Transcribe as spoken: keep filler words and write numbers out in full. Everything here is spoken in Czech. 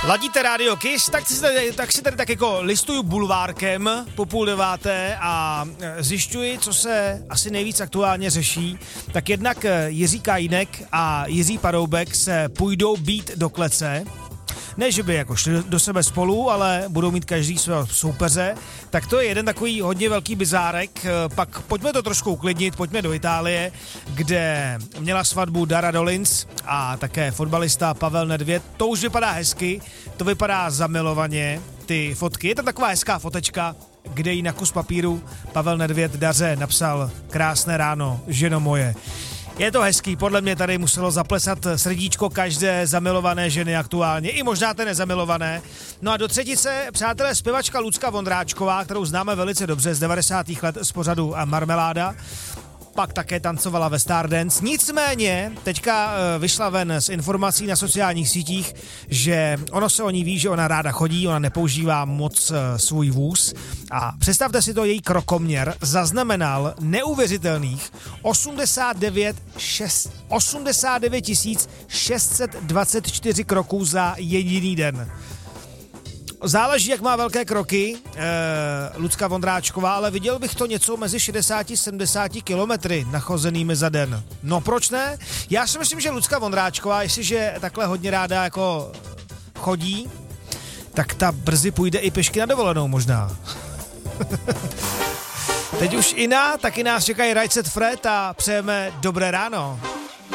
Ladíte Radio Kiss, tak si, tady, tak si tady tak jako listuju bulvárkem po půl deváté a zjišťuji, co se asi nejvíc aktuálně řeší. Tak jednak Jiří Kajnek a Jiří Paroubek se půjdou bít do klece. Ne, že by jako šli do sebe spolu, ale budou mít každý svého soupeře. Tak to je jeden takový hodně velký bizárek. Pak pojďme to trošku uklidnit, pojďme do Itálie, kde měla svatbu Dara Dolins a také fotbalista Pavel Nedvěd. To už vypadá hezky, to vypadá zamilovaně, ty fotky. Je to taková hezká fotečka, kde jí na kus papíru Pavel Nedvěd Daře napsal: krásné ráno, ženo moje. Je to hezký, podle mě tady muselo zaplesat srdíčko každé zamilované ženy aktuálně, i možná té nezamilované. No a do třetice, přátelé, zpěvačka Lucka Vondráčková, kterou známe velice dobře z devadesátých let z pořadu Marmeláda, pak také tancovala ve Stardance. Nicméně teďka vyšla ven s informací na sociálních sítích, že ono se o ní ví, že ona ráda chodí, ona nepoužívá moc svůj vůz a představte si to, její krokoměr zaznamenal neuvěřitelných osmdesát devět tisíc šest set dvacet čtyři kroků za jediný den. Záleží, jak má velké kroky eh, Lucka Vondráčková, ale viděl bych to něco mezi šedesát až sedmdesát kilometry nachozenými za den. No proč ne? Já si myslím, že Lucka Vondráčková, jestliže takhle hodně ráda jako chodí, tak ta brzy půjde i pěšky na dovolenou možná. Teď už Ina, taky nás čekají Right Set Fred a přejeme dobré ráno.